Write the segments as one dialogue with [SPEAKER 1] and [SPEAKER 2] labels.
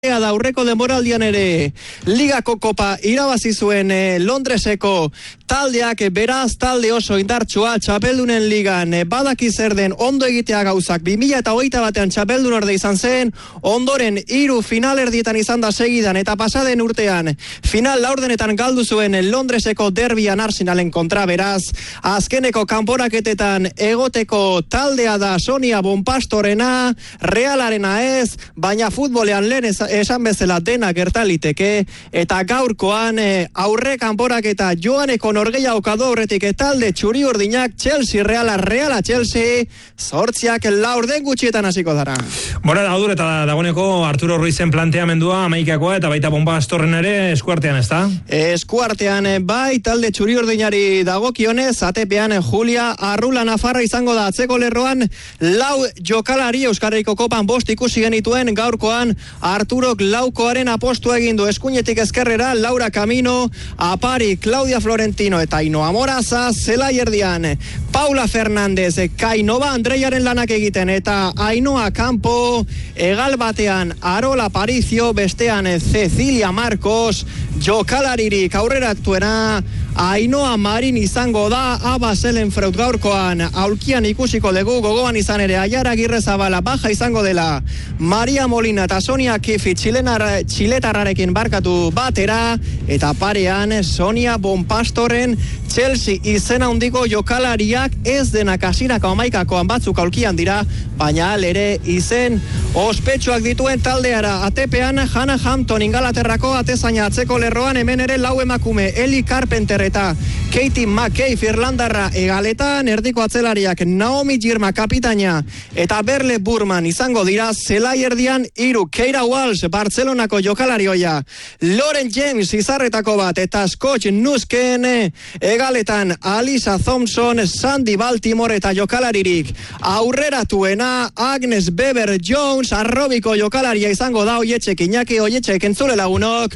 [SPEAKER 1] da aurreko denboraldian ere Ligako kopa irabazi zuen Londreseko taldeak, beraz talde oso indartsua txapeldunen ligan, badaki zer den ondo egitea gauzak. 2021 batean txapeldun orde izan zen, ondoren 3 finalerdietan izan da segidan, eta pasaden urtean final laurdenetan galdu zuen Londreseko derbian Arsenalen kontra. Beraz azkeneko kanporaketetan egoteko taldea da Sonia Bonpastorena, Realarena ez, baina futbolean lehen esan bezala dena gertaliteke, eta gaurkoan aurre kanporaketa joaneko norgehiago kado horretik talde txuri urdinak Chelsea Reala Chelsea 8-4 gutxietan hasiko dara.
[SPEAKER 2] Bora da dur eta dagoeneko Arturo Ruizen planteamendua amaikakoa eta baita Bonpastorren ere eskuartean, ez da?
[SPEAKER 1] Eskuartean bai, talde txuri urdinari dagokionez, atepean Julia Arrula Nafarra izango da atzeko lerroan, 4 jokalari Euskarriko kopan 5 ikusi genituen, gaurkoan Arturok laukoaren apostu egin du, eskuinetik ezkerrera Laura Camino, Apari, Claudia Florentino eta Ainhoa Moraza, zelai erdian Paula Fernández, Kainova Andreiaren lanak egiten, eta Ainhoa Campo, egal batean Arola Aparicio, bestean Cecilia Marcos, jokalaririk aurreratuena Ainhoa Marin izango da. Aba Zelenfreud gaurkoan aulkian ikusiko dugu, gogoan izan ere Aiara Agirrezabala baja izango dela, Maria Molina eta Sonia Kifi txiletarrarekin barkatu batera, eta parean Sonia Bonpastorren Chelsea izena handiko jokalariak, ez denak hasierako 11koan batzuk aulkian dira, baina ere izen ospetsuak dituen taldeara. Atepean Hannah Hampton Ingalaterrako atezaina atzeko lerroan, hemen ere 4 emakume, Ellie Carpenter eta Katie McCabe Irlandarra egaletan, erdiko atzelariak Naomi Girma kapitaina eta Berle Burman izango dira, zelai erdian 3, Keira Walsh Bartzelonako jokalarioia, Lauren James izarretako bat, eta Scott Nusken egaletan Alisa Thompson, Sandy Baltimore eta jokalaririk aurreratuena Agnes Beber Jones, arrobiko jokalaria izango da, Oietxek Iñaki Oietxek entzule lagunok,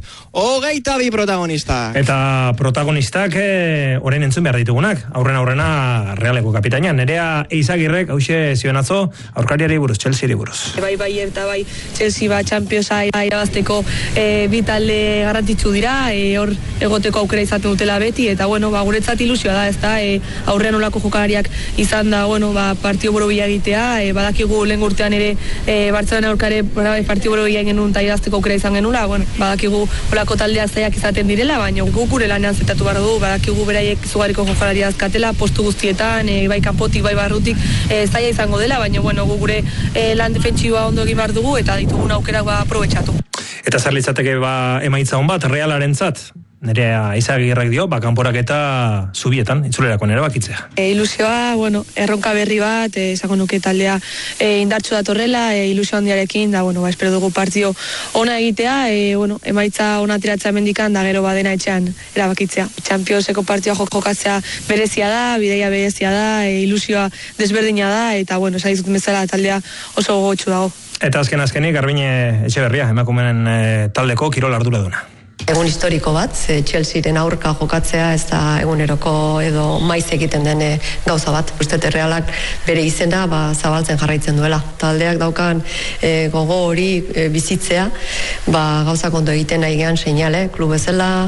[SPEAKER 1] 22 protagonista.
[SPEAKER 2] Eta protagonistak orain entzun behar ditugunak, aurrena Realeko kapitaina Nerea Eizagirrek hauxe zioen atzo aurkariari buruz, Chelseari buruz.
[SPEAKER 3] Bai eta bai Chelsea Championsa irabazteko bi talde garrantzitsu dira, hor egoteko aukera izaten dutela beti, eta guretzat ilusioa da, ezta, aurrean olako jokalariak izan da, partio borobila egitea, badakigu lehen urtean ere Bartzelona aurkare partio borobila egin genuen eta irabazteko aukera izan genula, badakigu olako taldeak zaiak izaten direla, baina guk gure lanean zetatu behar du, badakigu beraiek izugarriko jokalaria azkatela, postu guztietan, bai kanpotik, bai barrutik, zaila izango dela, baina gu gure lan defentsiboa ondo egin behar dugu, eta ditugun aukerak aprobetxatu.
[SPEAKER 2] Eta zer litzateke emaitza hon bat Realarentzat? Nerea Eizagirrek dio, kanporak eta zubietan, itzulerako nere bakitzea.
[SPEAKER 3] Ilusioa, erronka berri bat, esango nuke taldea indartsu datorrela, ilusio handiarekin, da, espero dugu partio ona egitea, emaitza ona tiratzea mendikan, da gero badena etxean erabakitzea. Championseko partioa jokatzea berezia da, bideia berezia da, ilusioa desberdina da, eta, esaizut bezala taldea oso gogotsu dago.
[SPEAKER 2] Eta azkenik, Garbine Etxeberria, emakumeen taldeko kirol arduraduna.
[SPEAKER 4] Egun historiko bat, Chelsearen aurka jokatzea ez da eguneroko edo maiz egiten den gauza bat. Uste Realak bere izena zabaltzen jarraitzen duela. Taldeak daukan gogo hori bizitzea, gauza kondo egiten nahi gehan seinale, klub bezala.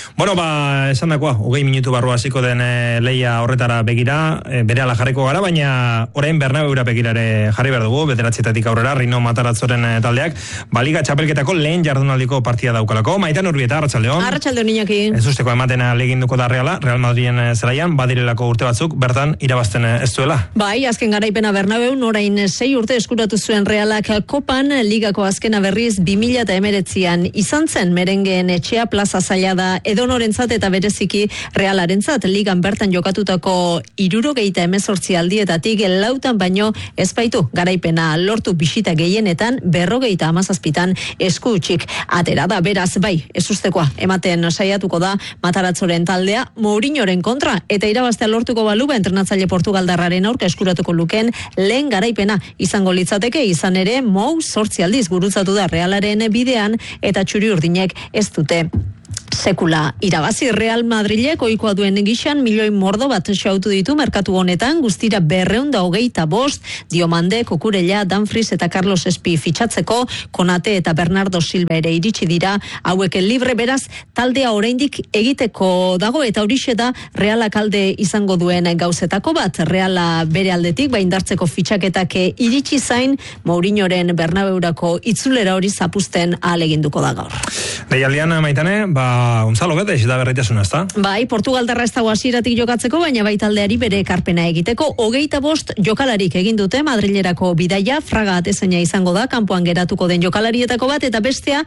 [SPEAKER 2] Esan dakoa, 20 minutu barru hasiko den leia horretara begira, berehala jarriko gara, baina orain Bernabeura begirare jarri behar dugu, 9:00 aurrera, Rino Mataratzoren taldeak, Liga txapelketako lehen jardunaldiko partida daukalako. Maitan Urbieta, Arratsaldeon.
[SPEAKER 5] Arratsaldeon, Iñaki.
[SPEAKER 2] Ez usteko ematen aleginduko da Real Madriden zelaian, badirelako urte batzuk, bertan irabazten ez duela.
[SPEAKER 5] Bai, azken garaipena Bernabeun, orain 6 urte eskuratu zuen Realak kopan, Ligako azkena berriz 2019an izan zen, merengeen etxea plaza zaila da edonorentzat eta bereziki Realarentzat. Ligan bertan jokatutako 78 aldietatik 4 baino ez baitu garaipena lortu, bisita gehienetan 57 esku utzik atera da. Beraz, bai, ez ustekoa ematen saiatuko da Mataratzoren taldea Mourinhoren kontra, eta irabaztea lortuko balu entrenatzaile portugaldarraren aurka eskuratuko luken lehen garaipena izango litzateke. Izan ere, Mou 8 aldiz gurutzatu da Realaren bidean, eta txuri urdinek ez dute sekula irabazi. Real Madrilek ohikoa duen gixan milioi mordo bat xautu ditu merkatu honetan, guztira 225, Diomande, Kukurella, Dumfries eta Carlos Espi fitxatzeko, Konate eta Bernardo Silva ere iritsi dira, hauek libre, beraz taldea oraindik egiteko dago, eta horixe da Realak alde izango duen gauzetako bat. Reala bere aldetik indartzeko fitxaketak iritsi zain, Mourinhoren Bernabeurako itzulera hori zapusten ahaleginduko da gaur.
[SPEAKER 2] Deialdian, Maitane, Gonzalo Guedes da berritasuna, ezta?
[SPEAKER 5] Bai, Portugaldarra ez dago hasieratik jokatzeko, baina bai taldeari bere ekarpena egiteko. 25 jokalarik egin dute Madrilerako bidaia, Fraga atezaina izango da, kanpoan geratuko den jokalarietako bat, eta bestea,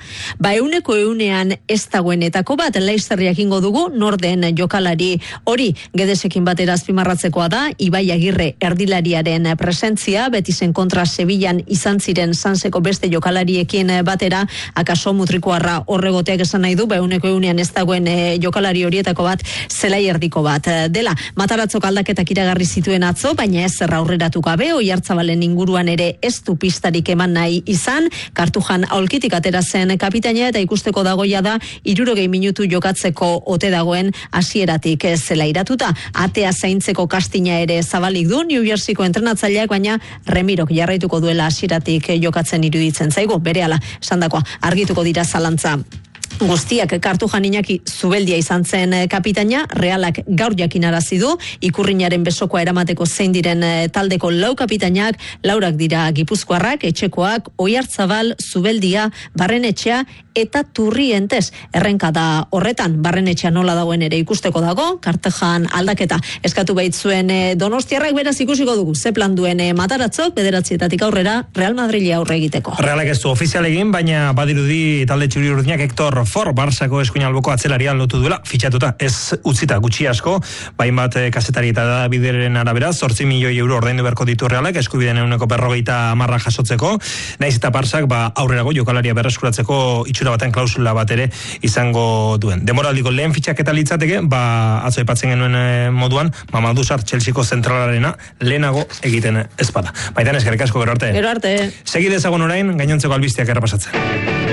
[SPEAKER 5] 100% ez dagoenetako bat, Leisterriak ingo dugu, norden jokalari hori Guedesekin batera azpimarratzekoa da, Ibai Agirre erdilariaren presentzia, Betizen kontra Sevillan izan ziren Sanseko beste jokalariekin batera, akaso mutrikoarra horregoteak esan nahi du, 100% ez dagoen jokalari horietako bat, zelai erdiko bat dela. Mataratzok aldaketak iragarri zituen atzo, baina ez aurreratu gabe, Oiartzabalen inguruan ere ez du pistarik eman nahi izan, Kartujan aulkitik atera zen kapitaina, eta ikusteko dagoia da 60 minutu jokatzeko ote dagoen hasieratik zela iratuta. Atea zaintzeko kastina ere zabalik du New Jerseyko entrenatzaileak, baina Remirok jarraituko duela hasieratik jokatzen iruditzen zaigu, berehala esandakoa argituko dira zalantza guztiak. Kartujan Iñaki Zubeldia izan zen kapitaina, Realak gaur jakinarazi du, Ikurrinaren besokoa eramateko zein diren taldeko 4 kapitainak, 4 dira Gipuzkoarrak, Etxekoak, Oiartzabal, Zubeldia, Barrenetxea eta Turrientes. Errenkada horretan, Barrenetxea nola dagoen ere ikusteko dago, Kartujan aldaketa eskatu baitzuen Donostiarrak, beraz ikusiko dugu ze plan duen Mataratzok, 9 aurrera Real Madrili aurre egiteko.
[SPEAKER 2] Realak ez du ofizial egin, baina badirudi talde txuri-urdinak Hector For Barsako eskuinalboko atzelaria lotu duela, fitxatuta, ez utzita gutxi asko, bainbat kazetari eta bideren arabera, 8 milioi euro ordaindu beharko ditu Realak, eskubideen 150 jasotzeko, naiz eta Barsak aurrerago jokalaria berreskuratzeko itxura baten klausula bat ere izango duen. Demoraldiko lehen fitxaketa litzateke, atzo aipatzen genuen moduan, Mamadou Sarr Chelseako zentralarena lehenago egiten ezpada. Baitan eskerrik asko, gero arte.
[SPEAKER 5] Gero arte.
[SPEAKER 2] Segi dezagun orain, gainontzeko albisteak errepasatzen.